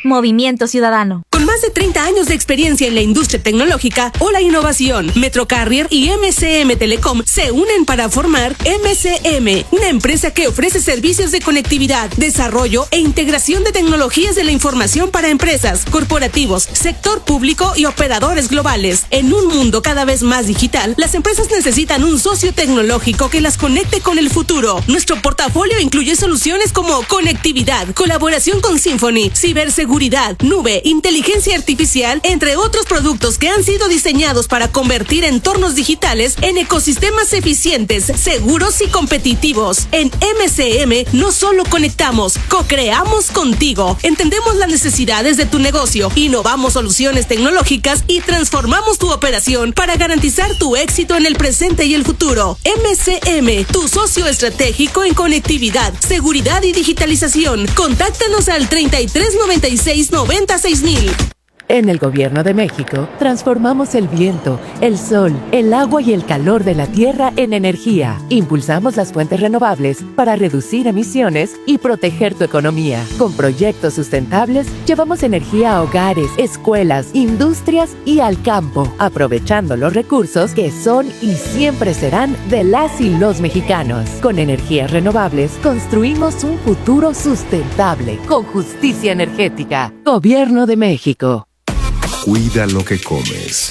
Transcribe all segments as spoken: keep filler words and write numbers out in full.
Movimiento Ciudadano. Con más de treinta años de experiencia en la industria tecnológica o la innovación, Metrocarrier y M C M Telecom se unen para formar M C M, una empresa que ofrece servicios de conectividad, desarrollo e integración de tecnologías de la información para empresas, corporativos, sector público y operadores globales. En un mundo cada vez más digital, las empresas necesitan un socio tecnológico que las conecte con el futuro. Nuestro portafolio incluye soluciones como conectividad, colaboración con Symphony, ciberseguridad, nube, inteligencia artificial, entre otros productos que han sido diseñados para convertir entornos digitales en ecosistemas eficientes, seguros y competitivos. En M C M no solo conectamos, co-creamos contigo. Entendemos las necesidades de tu negocio, innovamos soluciones tecnológicas y transformamos tu operación para garantizar tu éxito en el presente y el futuro. M C M, tu socio estratégico en conectividad, seguridad y digitalización. Contáctanos al treinta y tres noventa y seis noventa seis mil. En el Gobierno de México, transformamos el viento, el sol, el agua y el calor de la tierra en energía. Impulsamos las fuentes renovables para reducir emisiones y proteger tu economía. Con proyectos sustentables, llevamos energía a hogares, escuelas, industrias y al campo, aprovechando los recursos que son y siempre serán de las y los mexicanos. Con energías renovables, construimos un futuro sustentable, con justicia energética. Gobierno de México. Cuida lo que comes.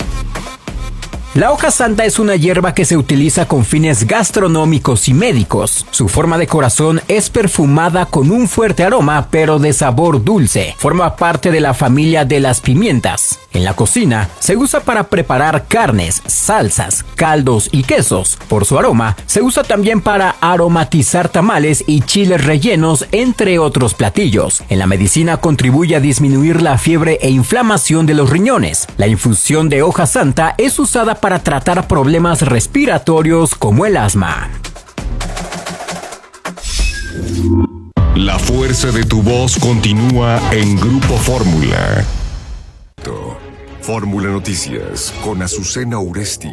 La hoja santa es una hierba que se utiliza con fines gastronómicos y médicos. Su forma de corazón es perfumada con un fuerte aroma, pero de sabor dulce. Forma parte de la familia de las pimientas. En la cocina, se usa para preparar carnes, salsas, caldos y quesos. Por su aroma, se usa también para aromatizar tamales y chiles rellenos, entre otros platillos. En la medicina contribuye a disminuir la fiebre e inflamación de los riñones. La infusión de hoja santa es usada para para tratar problemas respiratorios como el asma. La fuerza de tu voz continúa en Grupo Fórmula. Fórmula Noticias con Azucena Uresti.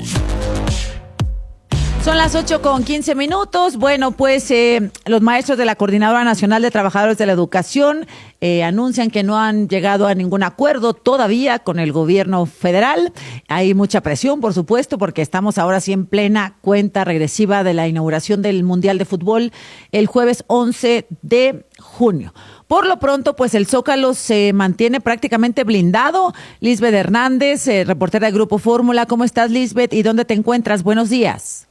Son las ocho con quince minutos. Bueno, pues eh, los maestros de la Coordinadora Nacional de Trabajadores de la Educación eh, anuncian que no han llegado a ningún acuerdo todavía con el gobierno federal. Hay mucha presión, por supuesto, porque estamos ahora sí en plena cuenta regresiva de la inauguración del Mundial de Fútbol el jueves once de junio. Por lo pronto, pues el Zócalo se mantiene prácticamente blindado. Lisbeth Hernández, eh, reportera de Grupo Fórmula. ¿Cómo estás, Lisbeth? ¿Y dónde te encuentras? Buenos días.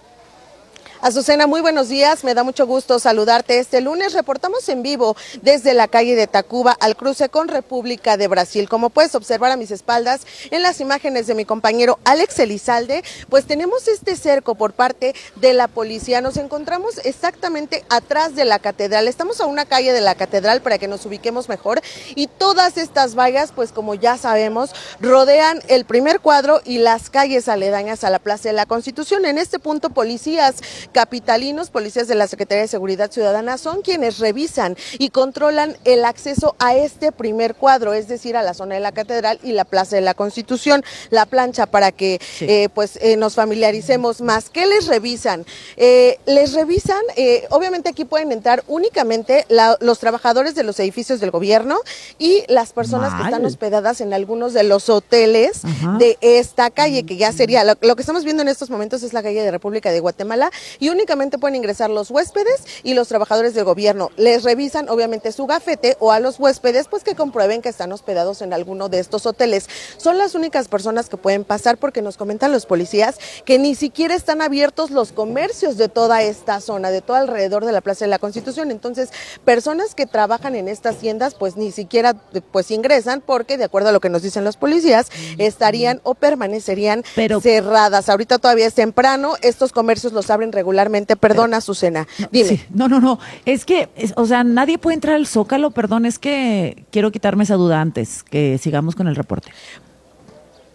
Azucena, muy buenos días, me da mucho gusto saludarte este lunes. Reportamos en vivo desde la calle de Tacuba al cruce con República de Brasil. Como puedes observar a mis espaldas en las imágenes de mi compañero Alex Elizalde, pues tenemos este cerco por parte de la policía. Nos encontramos exactamente atrás de la catedral, estamos a una calle de la catedral para que nos ubiquemos mejor, y todas estas vallas, pues como ya sabemos, rodean el primer cuadro y las calles aledañas a la Plaza de la Constitución. En este punto, policías capitalinos, policías de la Secretaría de Seguridad Ciudadana, son quienes revisan y controlan el acceso a este primer cuadro, es decir, a la zona de la Catedral y la Plaza de la Constitución. La plancha para que sí. eh, pues eh, nos familiaricemos más. ¿Qué les revisan? Eh, les revisan, eh, obviamente aquí pueden entrar únicamente la, los trabajadores de los edificios del gobierno y las personas Mal. que están hospedadas en algunos de los hoteles Ajá. de esta calle, que ya sería, lo, lo que estamos viendo en estos momentos es la calle de República de Guatemala, y únicamente pueden ingresar los huéspedes y los trabajadores del gobierno. Les revisan obviamente su gafete, o a los huéspedes pues que comprueben que están hospedados en alguno de estos hoteles. Son las únicas personas que pueden pasar, porque nos comentan los policías que ni siquiera están abiertos los comercios de toda esta zona, de todo alrededor de la Plaza de la Constitución. Entonces, personas que trabajan en estas tiendas pues ni siquiera pues ingresan, porque de acuerdo a lo que nos dicen los policías, estarían o permanecerían Pero... cerradas. Ahorita todavía es temprano, estos comercios los abren regularmente. Perdona, Azucena, dime. Sí, no, no, no, es que, es, o sea, nadie puede entrar al Zócalo, perdón, es que quiero quitarme esa duda antes que sigamos con el reporte.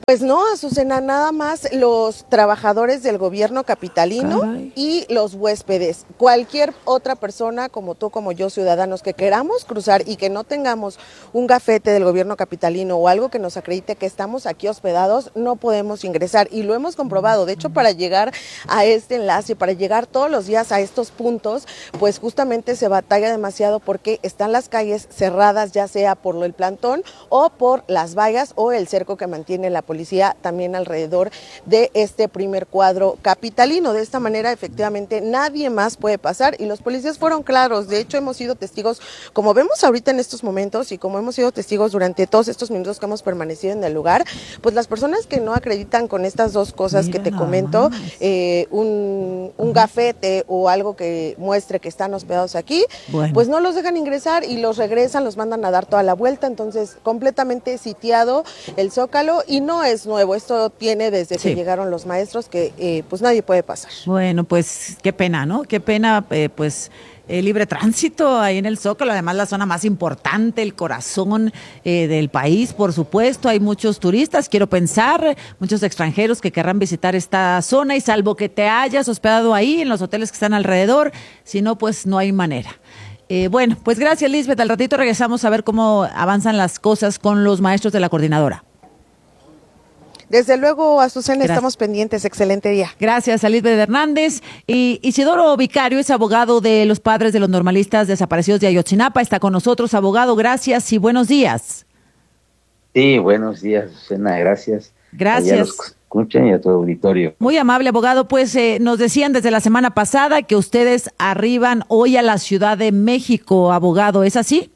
Pues no, Azucena, nada más los trabajadores del gobierno capitalino Caray. y los huéspedes. Cualquier otra persona, como tú, como yo, ciudadanos, que queramos cruzar y que no tengamos un gafete del gobierno capitalino o algo que nos acredite que estamos aquí hospedados, no podemos ingresar. Y lo hemos comprobado. De hecho, para llegar a este enlace, para llegar todos los días a estos puntos, pues justamente se batalla demasiado porque están las calles cerradas, ya sea por el plantón o por las vallas o el cerco que mantiene la policía también alrededor de este primer cuadro capitalino. De esta manera, efectivamente, nadie más puede pasar y los policías fueron claros. De hecho, hemos sido testigos, como vemos ahorita en estos momentos y como hemos sido testigos durante todos estos minutos que hemos permanecido en el lugar, pues las personas que no acreditan con estas dos cosas Mira que te comento, eh, un, un gafete o algo que muestre que están hospedados aquí, bueno. pues no los dejan ingresar y los regresan, los mandan a dar toda la vuelta. Entonces, completamente sitiado el Zócalo y no es nuevo, esto tiene desde sí. que llegaron los maestros que eh, pues nadie puede pasar. Bueno, pues qué pena, ¿no? Qué pena, eh, pues eh, libre tránsito ahí en el Zócalo, además la zona más importante, el corazón eh, del país, por supuesto, hay muchos turistas, quiero pensar, muchos extranjeros que querrán visitar esta zona y salvo que te hayas hospedado ahí en los hoteles que están alrededor, si no, pues no hay manera. Eh, bueno, pues gracias, Lisbeth, al ratito regresamos a ver cómo avanzan las cosas con los maestros de la coordinadora. Desde luego, Azucena, Gracias. Estamos pendientes. Excelente día. Gracias, Lisbeth Hernández. Y Isidoro Vicario es abogado de los padres de los normalistas desaparecidos de Ayotzinapa. Está con nosotros, abogado. Gracias y buenos días. Sí, buenos días, Azucena. Gracias. Gracias. A los escuchan y a tu auditorio. Muy amable, abogado. Pues eh, nos decían desde la semana pasada que ustedes arriban hoy a la Ciudad de México, abogado. ¿Es así?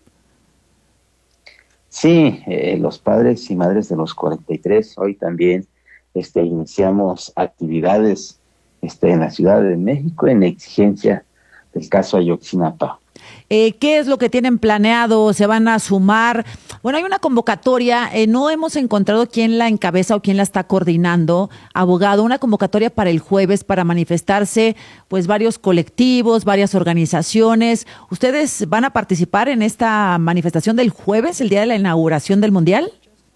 Sí, eh, los padres y madres de los cuarenta y tres, hoy también este, iniciamos actividades este, en la Ciudad de México en exigencia del caso Ayotzinapa. Eh, ¿Qué es lo que tienen planeado? ¿Se van a sumar? Bueno, hay una convocatoria, eh, no hemos encontrado quién la encabeza o quién la está coordinando, abogado, una convocatoria para el jueves para manifestarse pues varios colectivos, varias organizaciones. ¿Ustedes van a participar en esta manifestación del jueves, el día de la inauguración del Mundial?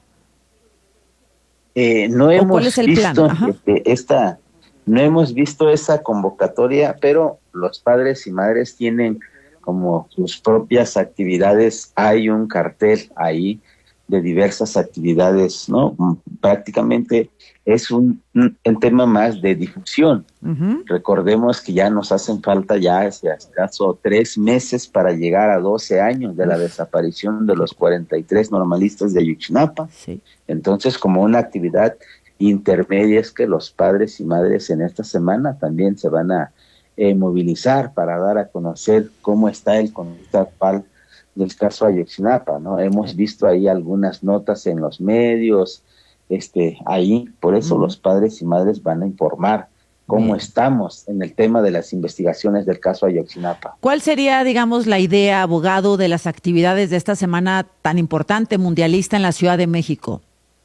Eh, no hemos ¿Cuál es el visto plan? Este, esta, no hemos visto esa convocatoria, pero los padres y madres tienen como sus propias actividades. Hay un cartel ahí de diversas actividades, ¿no? Prácticamente es un, un el tema más de difusión. Uh-huh. Recordemos que ya nos hacen falta ya hace escaso tres meses para llegar a doce años de la desaparición de los cuarenta y tres normalistas de Ayotzinapa. Sí. Entonces, como una actividad intermedia es que los padres y madres en esta semana también se van a Eh, movilizar para dar a conocer cómo está el contexto actual del caso Ayotzinapa, ¿no? Hemos visto ahí algunas notas en los medios, este, ahí, por eso uh-huh. los padres y madres van a informar cómo Bien. estamos en el tema de las investigaciones del caso Ayotzinapa. ¿Cuál sería, digamos, la idea, abogado, de las actividades de esta semana tan importante mundialista en la Ciudad de México?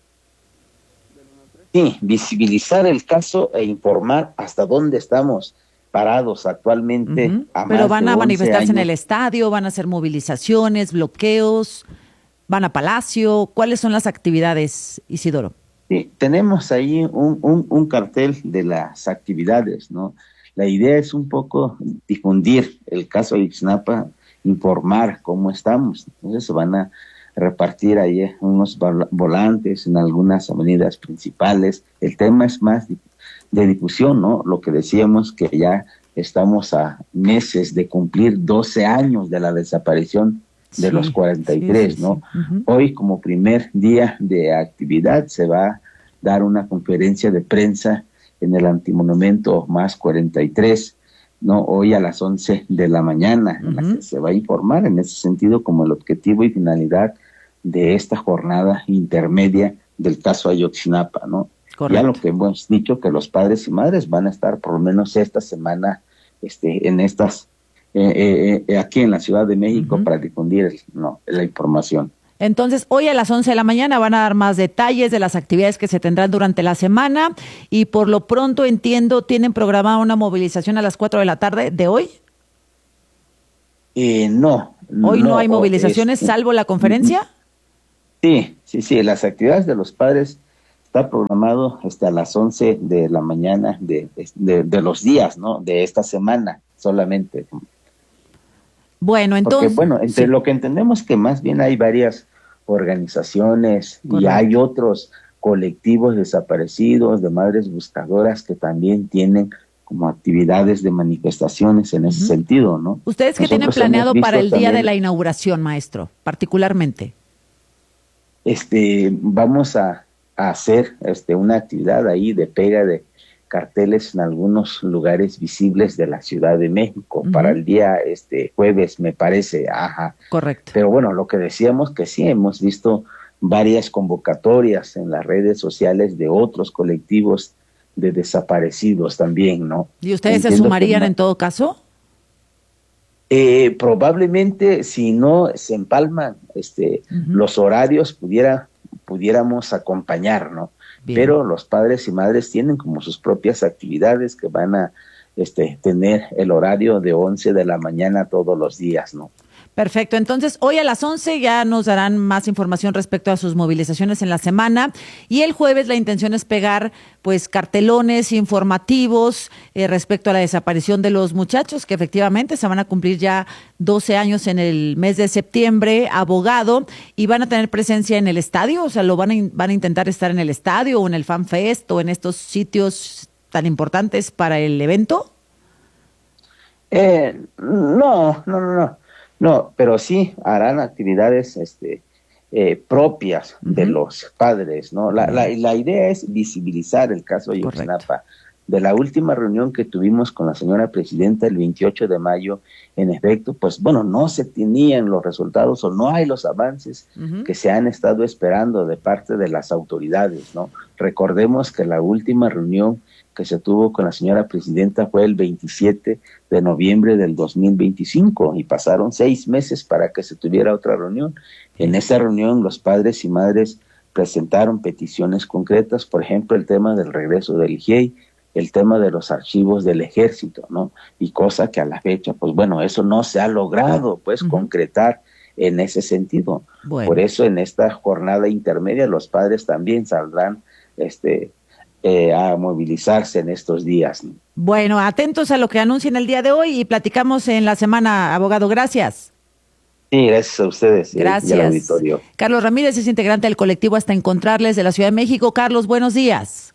Sí, visibilizar el caso e informar hasta dónde estamos parados actualmente. Uh-huh. a Pero más van de a manifestarse años. en el estadio, van a hacer movilizaciones, bloqueos, van a Palacio. ¿Cuáles son las actividades, Isidoro? Sí, tenemos ahí un, un, un cartel de las actividades, ¿no? La idea es un poco difundir el caso Ayotzinapa, informar cómo estamos. Entonces se van a repartir ahí unos volantes en algunas avenidas principales. El tema es más de difusión, ¿no? Lo que decíamos, que ya estamos a meses de cumplir doce años de la desaparición de sí, los cuarenta y tres, sí, sí, ¿no? Sí. Uh-huh. Hoy, como primer día de actividad, se va a dar una conferencia de prensa en el Antimonumento más cuarenta y tres, ¿no? Hoy a las once de la mañana, uh-huh. en la que se va a informar en ese sentido como el objetivo y finalidad de esta jornada intermedia del caso Ayotzinapa, ¿no? Correcto. Ya lo que hemos dicho, que los padres y madres van a estar por lo menos esta semana este, en estas, eh, eh, eh, aquí en la Ciudad de México uh-huh. para difundir no, la información. Entonces, hoy a las once de la mañana van a dar más detalles de las actividades que se tendrán durante la semana y por lo pronto, entiendo, ¿tienen programada una movilización a las cuatro de la tarde de hoy? Eh, no. ¿Hoy no, no hay movilizaciones, es, salvo la conferencia? Sí, sí, sí, las actividades de los padres está programado este, a las once de la mañana de, de, de los días, ¿no? De esta semana solamente. Bueno, entonces... Porque, bueno, entre sí. lo que entendemos que más bien hay varias organizaciones Correcto. Y hay otros colectivos desaparecidos, de madres buscadoras que también tienen como actividades de manifestaciones en ese uh-huh. sentido, ¿no? ¿Ustedes qué tienen planeado para el día de la inauguración, maestro, particularmente? Este, vamos a, a hacer este, una actividad ahí de pega de carteles en algunos lugares visibles de la Ciudad de México uh-huh. para el día este jueves, me parece. Ajá. Correcto. Pero bueno, lo que decíamos que sí, hemos visto varias convocatorias en las redes sociales de otros colectivos de desaparecidos también, ¿no? ¿Y ustedes Entiendo se sumarían no, en todo caso? Eh, probablemente, si no se empalman este, uh-huh. los horarios, pudiera, pudiéramos acompañar, ¿no? Bien. Pero los padres y madres tienen como sus propias actividades que van a este, tener el horario de once de la mañana todos los días, ¿no? Perfecto, entonces hoy a las once ya nos darán más información respecto a sus movilizaciones en la semana y el jueves la intención es pegar pues cartelones informativos eh, respecto a la desaparición de los muchachos que efectivamente se van a cumplir ya doce años en el mes de septiembre, abogado, y van a tener presencia en el estadio, o sea, lo van a, van a intentar estar en el estadio o en el Fan Fest o en estos sitios tan importantes para el evento. Eh, no, no, no, no. No, pero sí harán actividades este, eh, propias uh-huh. de los padres, ¿no? La, la, la idea es visibilizar el caso Ayotzinapa. De la última reunión que tuvimos con la señora presidenta el veintiocho de mayo, en efecto, pues bueno, no se tenían los resultados o no hay los avances uh-huh. que se han estado esperando de parte de las autoridades, ¿no? Recordemos que la última reunión que se tuvo con la señora presidenta fue el veintisiete de noviembre del dos mil veinticinco y pasaron seis meses para que se tuviera otra reunión. En esa reunión los padres y madres presentaron peticiones concretas, por ejemplo, el tema del regreso del I G E I, el tema de los archivos del ejército, ¿no? Y cosa que a la fecha, pues bueno, eso no se ha logrado, pues, uh-huh. concretar en ese sentido. Bueno. Por eso en esta jornada intermedia los padres también saldrán, este, Eh, a movilizarse en estos días. Bueno, atentos a lo que anuncien el día de hoy y platicamos en la semana, abogado. Gracias. Sí, gracias a ustedes. Gracias. Y al auditorio. Carlos Ramírez es integrante del colectivo Hasta Encontrarles de la Ciudad de México. Carlos, buenos días.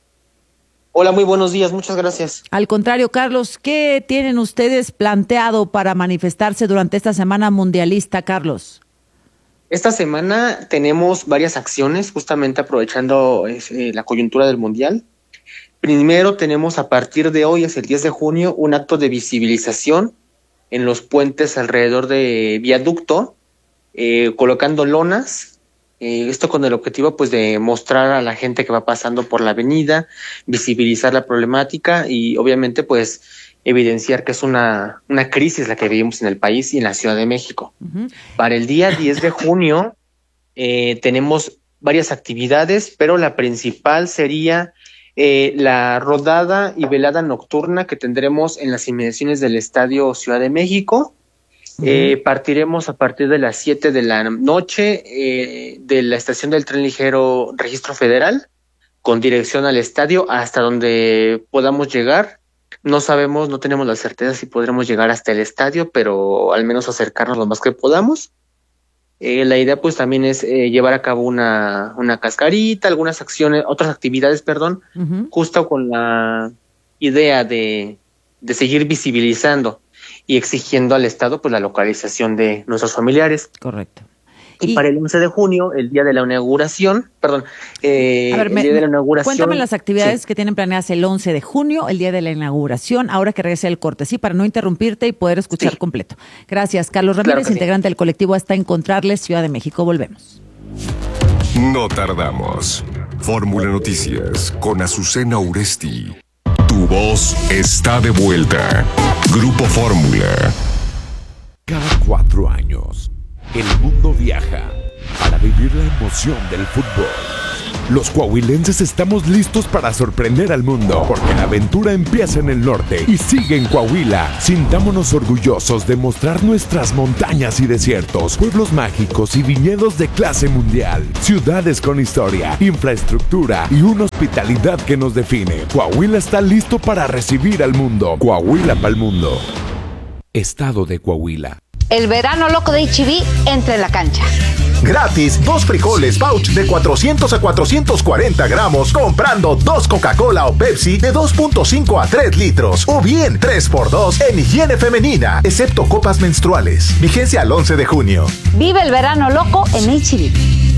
Hola, muy buenos días, muchas gracias. Al contrario, Carlos, ¿qué tienen ustedes planteado para manifestarse durante esta semana mundialista, Carlos? Esta semana tenemos varias acciones, justamente aprovechando eh, la coyuntura del Mundial. Primero tenemos a partir de hoy, es el diez de junio, un acto de visibilización en los puentes alrededor de Viaducto, eh, colocando lonas, eh, esto con el objetivo pues de mostrar a la gente que va pasando por la avenida, visibilizar la problemática y obviamente pues evidenciar que es una, una crisis la que vivimos en el país y en la Ciudad de México. Uh-huh. Para el día diez de junio eh, tenemos varias actividades, pero la principal sería eh, la rodada y velada nocturna que tendremos en las inmediaciones del Estadio Ciudad de México. Uh-huh. Eh, partiremos a partir de las siete de la noche eh, de la estación del tren ligero Registro Federal con dirección al estadio hasta donde podamos llegar. No sabemos, no tenemos la certeza si podremos llegar hasta el estadio, pero al menos acercarnos lo más que podamos. Eh, la idea pues también es eh, llevar a cabo una, una cascarita, algunas acciones, otras actividades, perdón, uh-huh. justo con la idea de, de seguir visibilizando y exigiendo al Estado pues la localización de nuestros familiares. Correcto. Y, y para el once de junio, el día de la inauguración, perdón, eh, a ver, el me, día de la inauguración. Cuéntame las actividades sí. que tienen planeadas el once de junio, el día de la inauguración, ahora que regrese el corte, sí, para no interrumpirte y poder escuchar sí. completo. Gracias, Carlos Ramírez, claro integrante sí. del colectivo Hasta Encontrarles, Ciudad de México. Volvemos. No tardamos. Fórmula Noticias con Azucena Uresti. Tu voz está de vuelta. Grupo Fórmula. Cada cuatro años, el mundo viaja para vivir la emoción del fútbol. Los coahuilenses estamos listos para sorprender al mundo, porque la aventura empieza en el norte y sigue en Coahuila. Sintámonos orgullosos de mostrar nuestras montañas y desiertos, pueblos mágicos y viñedos de clase mundial, ciudades con historia, infraestructura y una hospitalidad que nos define. Coahuila está listo para recibir al mundo. Coahuila pa'l mundo. Estado de Coahuila. El verano loco de H E B entra en la cancha. Gratis, dos frijoles pouch de cuatrocientos a cuatrocientos cuarenta gramos comprando dos Coca-Cola o Pepsi de dos punto cinco a tres litros. O bien tres por dos en higiene femenina, excepto copas menstruales. Vigencia al once de junio. Vive el verano loco en H E B.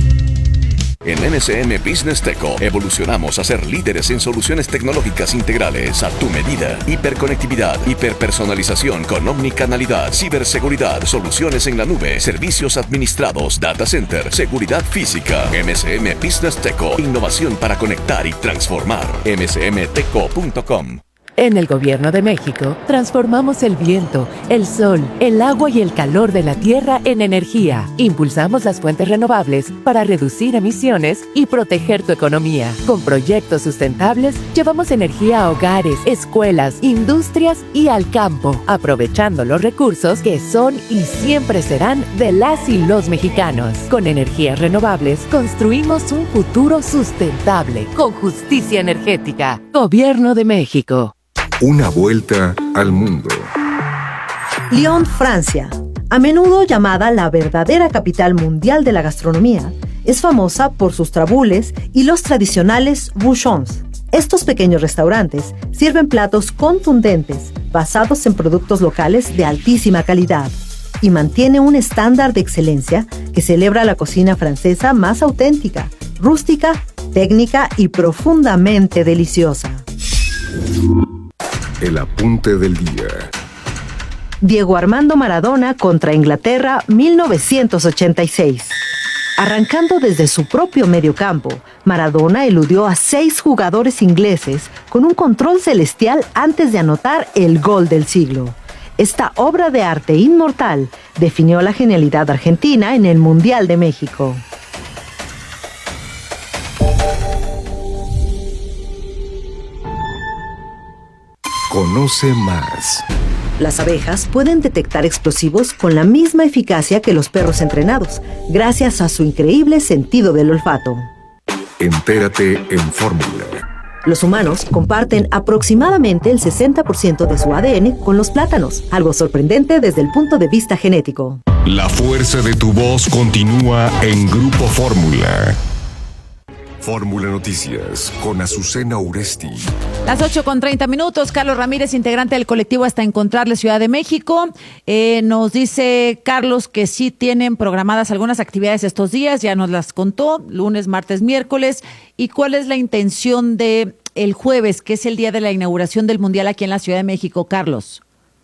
En M S M Business Teco evolucionamos a ser líderes en soluciones tecnológicas integrales a tu medida. Hiperconectividad, hiperpersonalización con omnicanalidad, ciberseguridad, soluciones en la nube, servicios administrados, data center, seguridad física. M S M Business Teco, innovación para conectar y transformar. m s m teco punto com. En el Gobierno de México, transformamos el viento, el sol, el agua y el calor de la tierra en energía. Impulsamos las fuentes renovables para reducir emisiones y proteger tu economía. Con proyectos sustentables, llevamos energía a hogares, escuelas, industrias y al campo, aprovechando los recursos que son y siempre serán de las y los mexicanos. Con energías renovables, construimos un futuro sustentable, con justicia energética. Gobierno de México. Una vuelta al mundo. Lyon, Francia, a menudo llamada la verdadera capital mundial de la gastronomía, es famosa por sus trabules y los tradicionales bouchons. Estos pequeños restaurantes sirven platos contundentes, basados en productos locales de altísima calidad, y mantiene un estándar de excelencia que celebra la cocina francesa más auténtica, rústica, técnica y profundamente deliciosa. El apunte del día. Diego Armando Maradona contra Inglaterra, mil novecientos ochenta y seis. Arrancando desde su propio mediocampo, Maradona eludió a seis jugadores ingleses con un control celestial antes de anotar el gol del siglo. Esta obra de arte inmortal definió la genialidad argentina en el Mundial de México. Conoce más. Las abejas pueden detectar explosivos con la misma eficacia que los perros entrenados, gracias a su increíble sentido del olfato. Entérate en Fórmula. Los humanos comparten aproximadamente el sesenta por ciento de su A D N con los plátanos, algo sorprendente desde el punto de vista genético. La fuerza de tu voz continúa en Grupo Fórmula. Fórmula Noticias con Azucena Uresti. Las ocho con treinta minutos. Carlos Ramírez, integrante del colectivo Hasta Encontrarle Ciudad de México. Eh, nos dice Carlos que sí tienen programadas algunas actividades estos días, ya nos las contó, lunes, martes, miércoles. ¿Y cuál es la intención de el jueves, que es el día de la inauguración del Mundial aquí en la Ciudad de México, Carlos?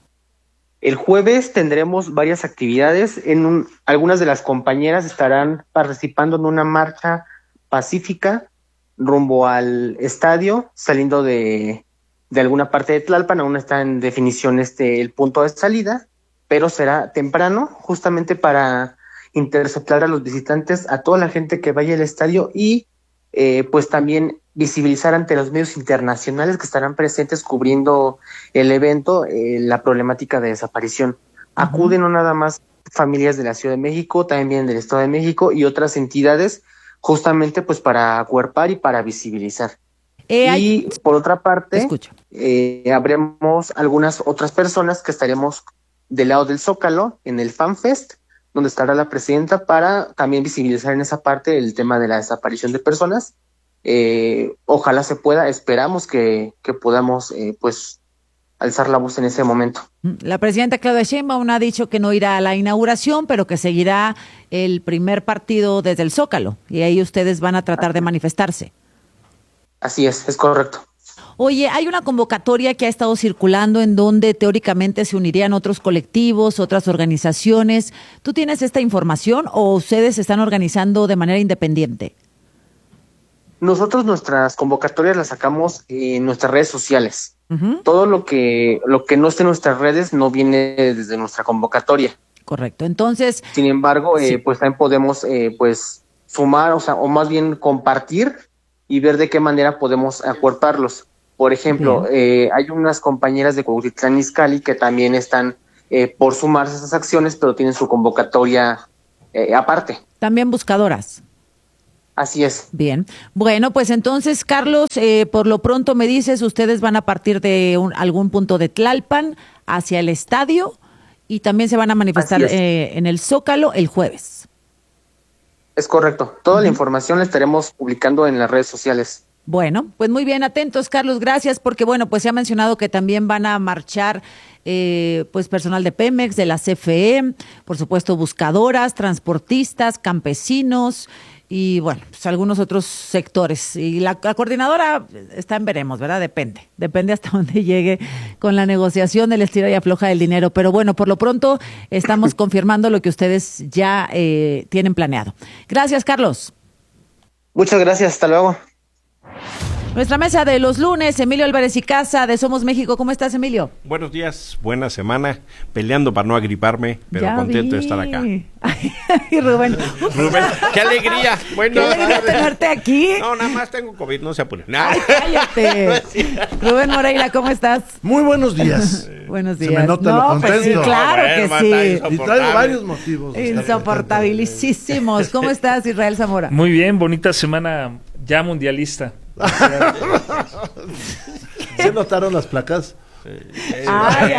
El jueves tendremos varias actividades. En un, algunas de las compañeras estarán participando en una marcha pacífica rumbo al estadio, saliendo de, de alguna parte de Tlalpan. Aún está en definición este el punto de salida, pero será temprano, justamente para interceptar a los visitantes, a toda la gente que vaya al estadio y eh, pues también visibilizar ante los medios internacionales que estarán presentes cubriendo el evento eh, la problemática de desaparición. Uh-huh. Acuden no nada más familias de la Ciudad de México, también del Estado de México y otras entidades, justamente pues para acuerpar y para visibilizar. Eh, y hay... por otra parte, eh, habremos algunas otras personas que estaremos del lado del Zócalo en el FanFest, donde estará la presidenta para también visibilizar en esa parte el tema de la desaparición de personas. Eh, ojalá se pueda, esperamos que, que podamos eh, pues alzar la voz en ese momento. La presidenta Claudia Sheinbaum ha dicho que no irá a la inauguración, pero que seguirá el primer partido desde el Zócalo, y ahí ustedes van a tratar de manifestarse. Así es, es correcto. Oye, hay una convocatoria que ha estado circulando en donde teóricamente se unirían otros colectivos, otras organizaciones. ¿Tú tienes esta información o ustedes se están organizando de manera independiente? Nosotros nuestras convocatorias las sacamos en nuestras redes sociales. Uh-huh. Todo lo que lo que no esté en nuestras redes no viene desde nuestra convocatoria. Correcto. Entonces, sin embargo, sí. eh, pues también podemos eh, pues sumar, o sea, o más bien compartir y ver de qué manera podemos acuerparlos. Por ejemplo, eh, hay unas compañeras de Cuautitlán Izcalli que también están eh, por sumarse a esas acciones, pero tienen su convocatoria eh, aparte. También buscadoras. Así es. Bien. Bueno, pues entonces, Carlos, eh, por lo pronto me dices, ustedes van a partir de un, algún punto de Tlalpan hacia el estadio y también se van a manifestar eh, en el Zócalo el jueves. Es correcto. Toda uh-huh. la información la estaremos publicando en las redes sociales. Bueno, pues muy bien, atentos, Carlos, gracias, porque bueno, pues se ha mencionado que también van a marchar eh, pues personal de Pemex, de la C F E, por supuesto buscadoras, transportistas, campesinos y bueno, pues algunos otros sectores. Y la, la coordinadora está en veremos, ¿verdad? Depende, depende hasta dónde llegue con la negociación del estira y afloja del dinero. Pero bueno, por lo pronto estamos confirmando lo que ustedes ya eh, tienen planeado. Gracias, Carlos. Muchas gracias, hasta luego. Nuestra mesa de los lunes, Emilio Álvarez y Casa de Somos México. ¿Cómo estás, Emilio? Buenos días, buena semana, peleando para no agriparme, pero ya contento vi. de estar acá. Y Rubén. Rubén, qué alegría. Bueno, qué alegría tenerte aquí. No, nada más tengo COVID, no se apure. Ay, cállate. Rubén Moreira, ¿cómo estás? Muy buenos días. Buenos días. Se me nota no, lo contento. Pues sí, claro no, bueno, que sí. Y traigo varios motivos. Insoportabilísimos. ¿Cómo estás, Israel Zamora? Muy bien, bonita semana ya mundialista. ¿Se notaron las placas? Ay,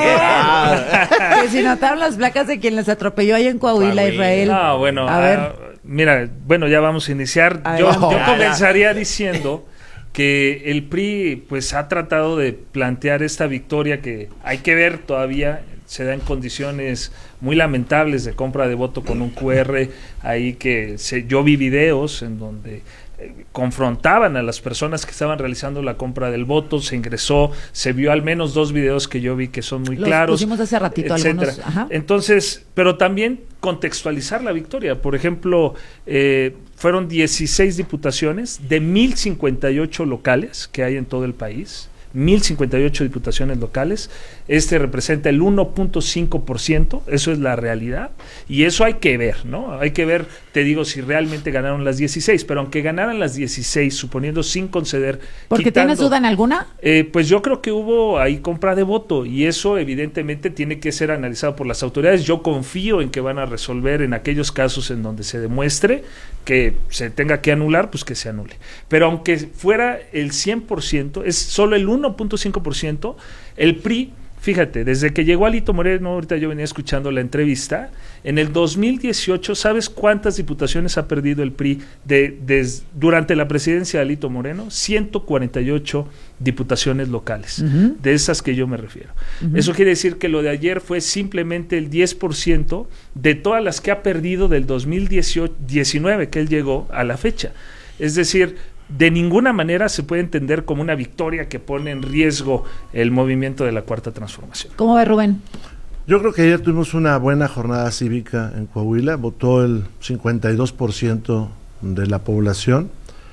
a ver. Que si notaron las placas de quien les atropelló ahí en Coahuila, Coahuila. Israel. No, bueno, a ver. Uh, mira, bueno, ya vamos a iniciar. Ay, yo, yo comenzaría diciendo que el P R I pues ha tratado de plantear esta victoria que hay que ver todavía. Se da en condiciones muy lamentables de compra de voto con un Q R, ahí que se, yo vi videos en donde eh, confrontaban a las personas que estaban realizando la compra del voto, se ingresó, se vio al menos dos videos que yo vi que son muy Los claros. Pusimos hace ratito etcétera. Algunos. Ajá. Entonces, pero también contextualizar la victoria. Por ejemplo, eh, fueron dieciséis diputaciones de mil cincuenta y ocho locales que hay en todo el país. mil cincuenta y ocho diputaciones locales, este representa el uno punto cinco por ciento, eso es la realidad, y eso hay que ver, ¿no? Hay que ver, te digo, si realmente ganaron las dieciséis, pero aunque ganaran las dieciséis, suponiendo sin conceder... ¿Porque quitando, tienes duda en alguna? Eh, pues yo creo que hubo ahí compra de voto, y eso evidentemente tiene que ser analizado por las autoridades. Yo confío en que van a resolver en aquellos casos en donde se demuestre que se tenga que anular, pues que se anule. Pero aunque fuera el cien por ciento, es solo el uno punto cinco por ciento, el P R I, fíjate, desde que llegó Alito Moreno, ahorita yo venía escuchando la entrevista, en el dos mil dieciocho, ¿sabes cuántas diputaciones ha perdido el P R I de, de, durante la presidencia de Alito Moreno? ciento cuarenta y ocho diputaciones locales, uh-huh. de esas que yo me refiero. Uh-huh. Eso quiere decir que lo de ayer fue simplemente el diez por ciento de todas las que ha perdido del dos mil diecinueve que él llegó a la fecha. Es decir, de ninguna manera se puede entender como una victoria que pone en riesgo el movimiento de la Cuarta Transformación. ¿Cómo ve, Rubén? Yo creo que ayer tuvimos una buena jornada cívica en Coahuila, votó el cincuenta y dos por ciento de la población,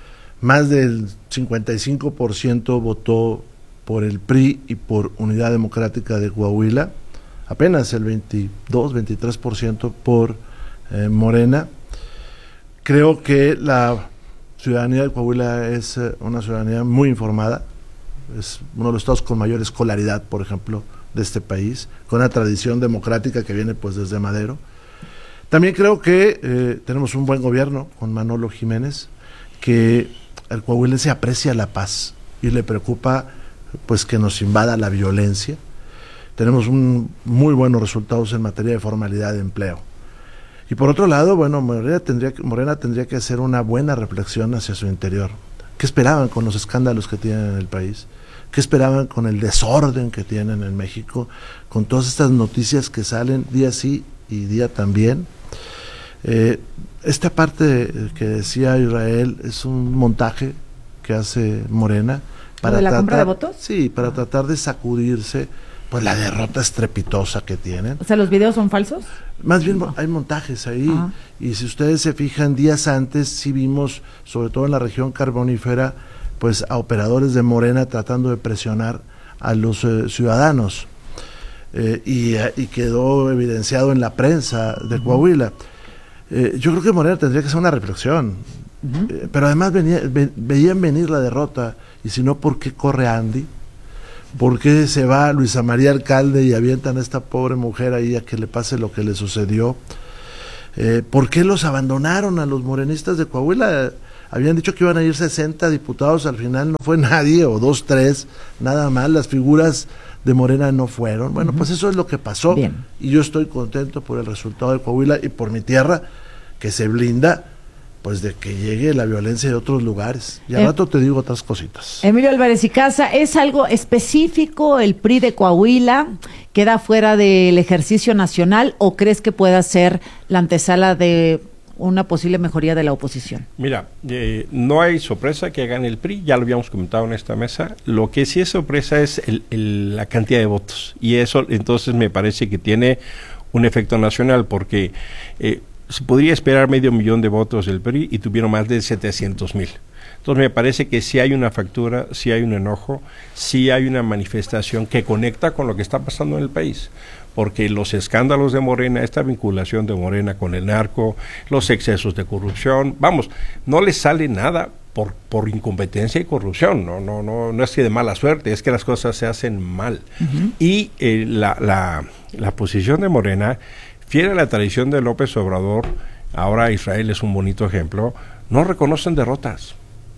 más del cincuenta y cinco por ciento votó por el P R I y por Unidad Democrática de Coahuila, apenas el veintidós, veintitrés por ciento por eh, Morena. Creo que la ciudadanía de Coahuila es eh, una ciudadanía muy informada, es uno de los estados con mayor escolaridad, por ejemplo, de este país, con una tradición democrática que viene pues desde Madero. También creo que eh, tenemos un buen gobierno con Manolo Jiménez, que el coahuilense aprecia la paz y le preocupa pues que nos invada la violencia. Tenemos un, muy buenos resultados en materia de formalidad de empleo. Y por otro lado, bueno, Morena tendría, Morena tendría que hacer una buena reflexión hacia su interior. ¿Qué esperaban con los escándalos que tienen en el país? ¿Qué esperaban con el desorden que tienen en México? Con todas estas noticias que salen día sí y día también. Eh, esta parte que decía Israel es un montaje que hace Morena. Para ¿De la tratar, compra de votos? Sí, para ah. tratar de sacudirse pues la derrota estrepitosa que tienen. O sea, ¿los videos son falsos? Más bien no. Hay montajes ahí, ah. y si ustedes se fijan, días antes sí vimos, sobre todo en la región carbonífera, pues a operadores de Morena tratando de presionar a los eh, ciudadanos, eh, y, y quedó evidenciado en la prensa de Coahuila. Eh, yo creo que Morena tendría que hacer una reflexión, uh-huh. eh, pero además venía, ve, veían venir la derrota, y si no, ¿por qué corre Andy? ¿Por qué se va Luisa María Alcalde y avientan a esta pobre mujer ahí a que le pase lo que le sucedió? Eh, ¿Por qué los abandonaron a los morenistas de Coahuila? Habían dicho que iban a ir sesenta diputados, al final no fue nadie, o dos, tres, nada más, las figuras de Morena no fueron. Bueno, uh-huh. pues eso es lo que pasó. Bien. Y yo estoy contento por el resultado de Coahuila y por mi tierra, que se blinda pues de que llegue la violencia de otros lugares. Y al eh, rato te digo otras cositas. Emilio Álvarez y Casa, ¿es algo específico el P R I de Coahuila? ¿Queda fuera del ejercicio nacional o crees que pueda ser la antesala de una posible mejoría de la oposición? Mira, eh, no hay sorpresa que gane el P R I, ya lo habíamos comentado en esta mesa. Lo que sí es sorpresa es el, el, la cantidad de votos, y eso entonces me parece que tiene un efecto nacional, porque eh, se podría esperar medio millón de votos del P R I y tuvieron más de setecientos mil. Entonces me parece que sí hay una factura, sí hay un enojo, sí hay una manifestación que conecta con lo que está pasando en el país, porque los escándalos de Morena, esta vinculación de Morena con el narco, los excesos de corrupción, vamos, no les sale nada por por incompetencia y corrupción, no no no no es que de mala suerte, es que las cosas se hacen mal. Uh-huh. Y eh, la, la, la posición de Morena, fiel a la tradición de López Obrador, ahora Israel es un bonito ejemplo, no reconocen derrotas.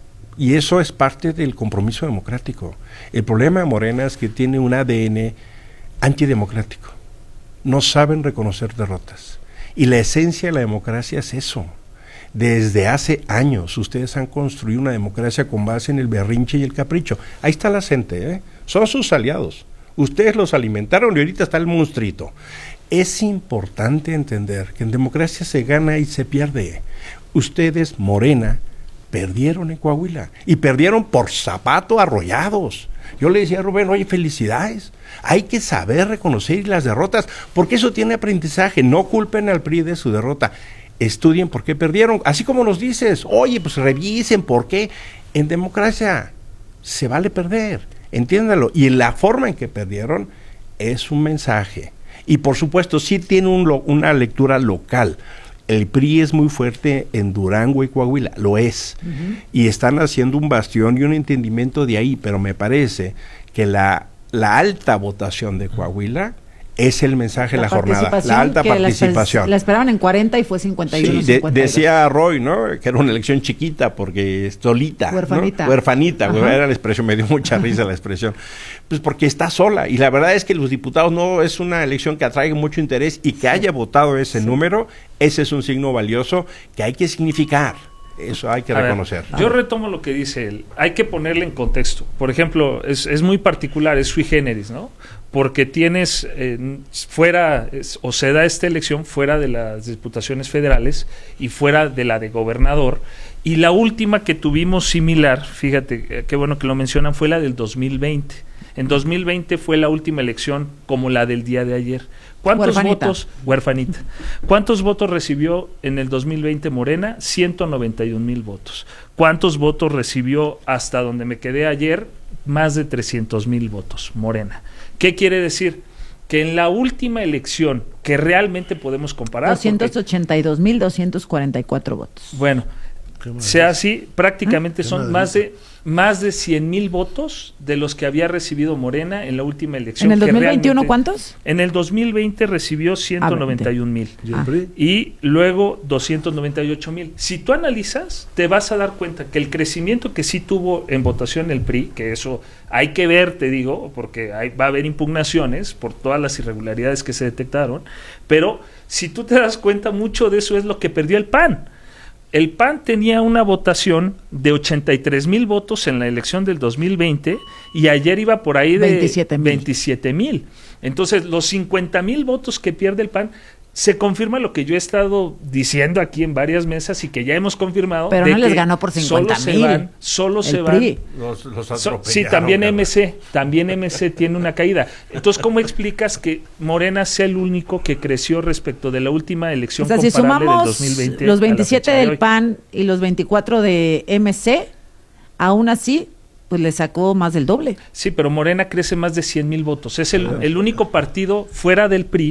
Y eso es parte del compromiso democrático. El problema de Morena es que tiene un A D N antidemocrático. No saben reconocer derrotas. Y la esencia de la democracia es eso. Desde hace años ustedes han construido una democracia con base en el berrinche y el capricho. Ahí está la gente, ¿eh? Son sus aliados. Ustedes los alimentaron y ahorita está el monstruito. Es importante entender que en democracia se gana y se pierde. Ustedes, Morena, perdieron en Coahuila y perdieron por zapato arrollados. Yo le decía a Rubén, oye, felicidades, hay que saber reconocer las derrotas, porque eso tiene aprendizaje. No culpen al P R I de su derrota, estudien por qué perdieron, así como nos dices, oye, pues revisen por qué. En democracia se vale perder, entiéndalo, y en la forma en que perdieron es un mensaje, y por supuesto sí tiene un lo, una lectura local. El P R I es muy fuerte en Durango y Coahuila, lo es, uh-huh. y están haciendo un bastión y un entendimiento de ahí, pero me parece que la, la alta votación de Coahuila es el mensaje de la, la jornada, la alta participación. La, la esperaban en cuarenta y fue cincuenta y uno. Sí, de, decía Roy, ¿no?, que era una elección chiquita porque solita, huerfanita, ¿no? huerfanita, era la expresión, me dio mucha risa la expresión, pues porque está sola, y la verdad es que los diputados no es una elección que atraiga mucho interés, y que haya votado ese sí. número, ese es un signo valioso que hay que significar. Eso hay que a reconocer. Ver, yo retomo lo que dice él. Hay que ponerle en contexto. Por ejemplo, es, es muy particular, es sui generis, ¿no? Porque tienes eh, fuera, es, o se da esta elección fuera de las diputaciones federales y fuera de la de gobernador. Y la última que tuvimos similar, fíjate, eh, qué bueno que lo mencionan, fue la del dos mil veinte. En dos mil veinte fue la última elección como la del día de ayer. ¿Cuántos huerfanita. votos? Huerfanita. ¿Cuántos votos recibió en el dos mil veinte Morena? ciento noventa y un mil votos. ¿Cuántos votos recibió hasta donde me quedé ayer? Más de trescientos mil votos, Morena. ¿Qué quiere decir? Que en la última elección que realmente podemos comparar... doscientos ochenta y dos mil doscientos cuarenta y cuatro votos. Bueno, sea así, prácticamente ¿Eh? son más de... más de cien mil votos de los que había recibido Morena en la última elección. ¿En el dos mil veintiuno cuántos? En el dos mil veinte recibió ciento noventa y un mil ah, y luego doscientos noventa y ocho mil. Si tú analizas, te vas a dar cuenta que el crecimiento que sí tuvo en votación el P R I, que eso hay que ver, te digo, porque hay, va a haber impugnaciones por todas las irregularidades que se detectaron, pero si tú te das cuenta, mucho de eso es lo que perdió el P A N. El P A N tenía una votación de ochenta y tres mil votos en la elección del dos mil veinte y ayer iba por ahí de veintisiete mil. Entonces, los cincuenta mil votos que pierde el P A N, se confirma lo que yo he estado diciendo aquí en varias mesas y que ya hemos confirmado. Pero de no que les ganó por cincuenta mil. Solo se van, solo se van. Los, los so, sí, también M C, también M C tiene una caída. Entonces, ¿cómo explicas que Morena sea el único que creció respecto de la última elección, o sea, comparable si del dos mil veinte? Los veintisiete del de P A N y los veinticuatro de M C, aún así, pues le sacó más del doble. Sí, pero Morena crece más de cien mil votos. Es el, el único partido fuera del P R I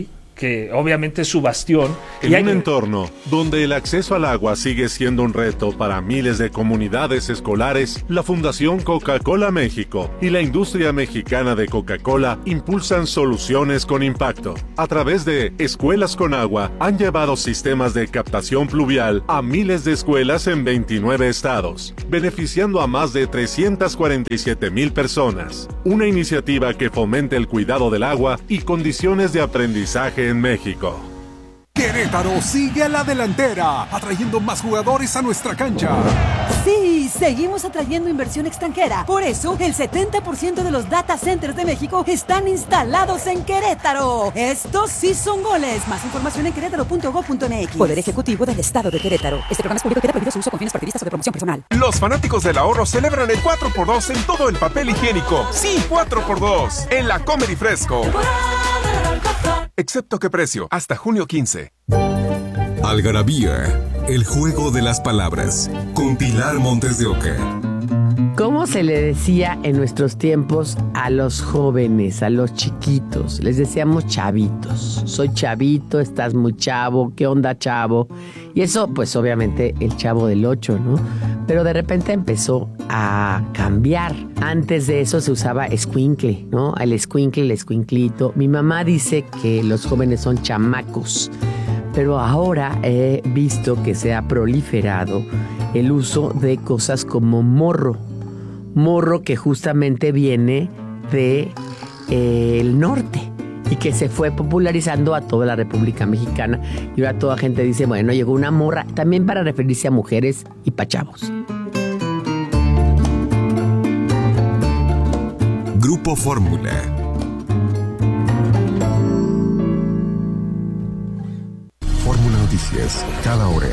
que obviamente es su bastión. En y hay... un entorno donde el acceso al agua sigue siendo un reto para miles de comunidades escolares, la Fundación Coca-Cola México y la industria mexicana de Coca-Cola impulsan soluciones con impacto. A través de Escuelas con Agua, han llevado sistemas de captación pluvial a miles de escuelas en veintinueve estados, beneficiando a más de trescientas cuarenta y siete mil personas. Una iniciativa que fomenta el cuidado del agua y condiciones de aprendizaje en México. Querétaro sigue a la delantera, atrayendo más jugadores a nuestra cancha. Sí, seguimos atrayendo inversión extranjera. Por eso, el setenta por ciento de los data centers de México están instalados en Querétaro. Estos sí son goles. Más información en querétaro punto gob punto eme equis. Poder Ejecutivo del Estado de Querétaro. Este programa es público y queda prohibido su uso con fines partidistas o de promoción personal. Los fanáticos del ahorro celebran el cuatro por dos en todo el papel higiénico. Sí, cuatro por dos en la Comedy Fresco. Excepto qué precio, hasta junio quince. Algarabía, el juego de las palabras, con Pilar Montes de Oca. ¿Cómo se le decía en nuestros tiempos a los jóvenes, a los chiquitos? Les decíamos chavitos. Soy chavito, estás muy chavo, ¿qué onda, chavo? Y eso, pues obviamente, el Chavo del Ocho, ¿no? Pero de repente empezó a cambiar. Antes de eso se usaba escuincle, ¿no? El escuincle, el escuinclito. Mi mamá dice que los jóvenes son chamacos. Pero ahora he visto que se ha proliferado el uso de cosas como morro. Morro que justamente viene de eh, el norte y que se fue popularizando a toda la República Mexicana. Y ahora toda gente dice, bueno, llegó una morra, también para referirse a mujeres y pa' chavos. Grupo Fórmula. Fórmula Noticias, cada hora.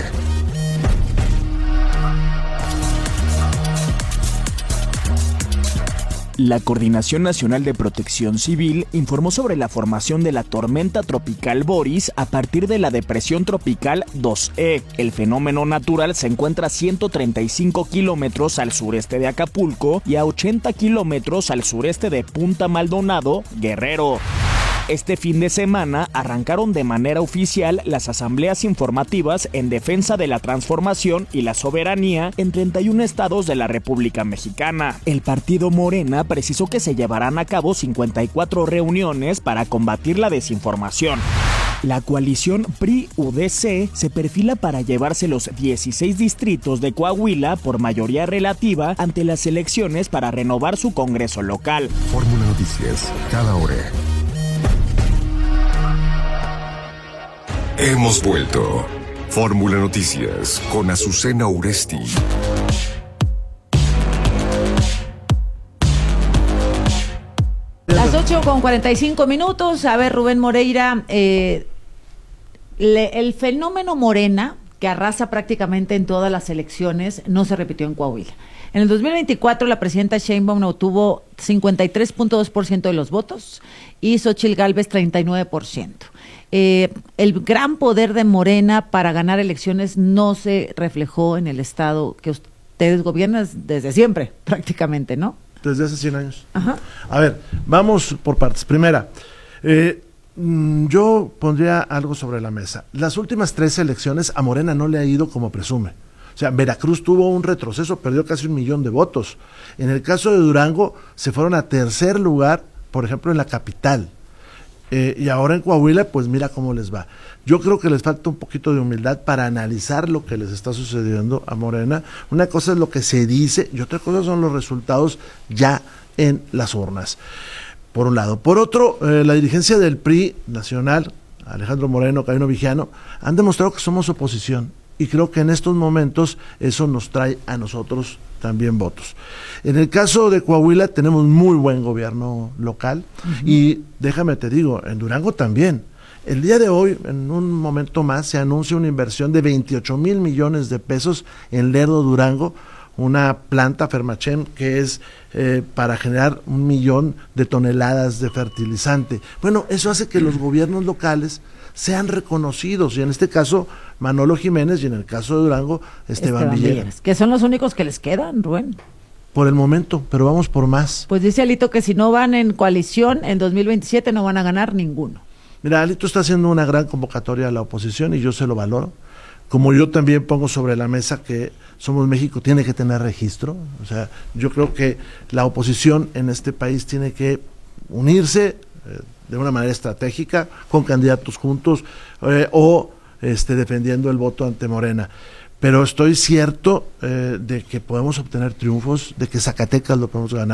La Coordinación Nacional de Protección Civil informó sobre la formación de la tormenta tropical Boris a partir de la depresión tropical dos E. El fenómeno natural se encuentra a ciento treinta y cinco kilómetros al sureste de Acapulco y a ochenta kilómetros al sureste de Punta Maldonado, Guerrero. Este fin de semana arrancaron de manera oficial las asambleas informativas en defensa de la transformación y la soberanía en treinta y un estados de la República Mexicana. El partido Morena precisó que se llevarán a cabo cincuenta y cuatro reuniones para combatir la desinformación. La coalición P R I-U D C se perfila para llevarse los dieciséis distritos de Coahuila por mayoría relativa ante las elecciones para renovar su Congreso local. Fórmula Noticias, cada hora. Hemos vuelto. Fórmula Noticias con Azucena Uresti. Las ocho con cuarenta y cinco minutos. A ver, Rubén Moreira, eh, le, el fenómeno Morena, que arrasa prácticamente en todas las elecciones, no se repitió en Coahuila. En el dos mil veinticuatro la presidenta Sheinbaum obtuvo cincuenta y tres punto dos por ciento de los votos y Xóchitl Gálvez treinta y nueve por ciento. Eh, el gran poder de Morena para ganar elecciones no se reflejó en el estado que ustedes gobiernan desde siempre, prácticamente, ¿no? Desde hace cien años. Ajá. A ver, vamos por partes. Primera, eh, yo pondría algo sobre la mesa. Las últimas tres elecciones a Morena no le ha ido como presume. O sea, Veracruz tuvo un retroceso, perdió casi un millón de votos. En el caso de Durango, se fueron a tercer lugar, por ejemplo, en la capital. Eh, y ahora en Coahuila, pues mira cómo les va. Yo creo que les falta un poquito de humildad para analizar lo que les está sucediendo a Morena. Una cosa es lo que se dice y otra cosa son los resultados ya en las urnas, por un lado. Por otro, eh, la dirigencia del P R I nacional, Alejandro Moreno, Cabino Vigiano, han demostrado que somos oposición y creo que en estos momentos eso nos trae a nosotros también votos. En el caso de Coahuila tenemos muy buen gobierno local. Uh-huh. Y déjame te digo, en Durango también. El día de hoy, en un momento más, se anuncia una inversión de veintiocho mil millones de pesos en Lerdo, Durango, una planta Fermachem que es eh, para generar un millón de toneladas de fertilizante. Bueno, eso hace que los gobiernos locales sean reconocidos, y en este caso Manolo Jiménez y en el caso de Durango Esteban, Esteban Villegas. Villegas. Que son los únicos que les quedan, Rubén. Por el momento, pero vamos por más. Pues dice Alito que si no van en coalición en dos mil veintisiete no van a ganar ninguno. Mira, Alito está haciendo una gran convocatoria a la oposición y yo se lo valoro. Como yo también pongo sobre la mesa que Somos México tiene que tener registro. O sea, yo creo que la oposición en este país tiene que unirse eh, de una manera estratégica, con candidatos juntos eh, o este, defendiendo el voto ante Morena. Pero estoy cierto eh, de que podemos obtener triunfos, de que Zacatecas lo podemos ganar.